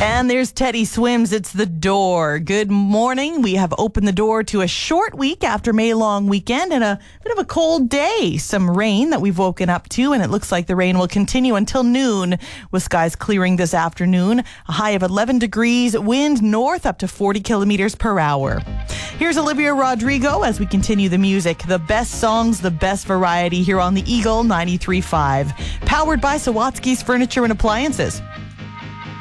And there's Teddy Swims. It's The Door. Good morning. We have opened the door to a short week after May long weekend and a bit of a cold day. Some rain that we've woken up to, and it looks like the rain will continue until noon, with skies clearing this afternoon. A high of 11 degrees, wind north up to 40 kilometers per hour. Here's Olivia Rodrigo as we continue the music. The best songs, the best variety here on the Eagle 93.5. Powered by Sawatsky's Furniture and Appliances.